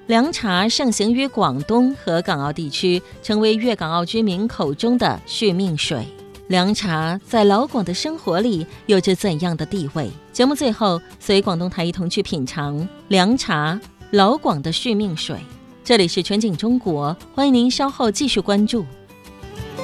凉茶盛行于广东和港澳地区，成为粤港澳居民口中的续命水。凉茶在老广的生活里有着怎样的地位？节目最后随广东台一同去品尝凉茶，老广的续命水。这里是全景中国，欢迎您稍后继续关注。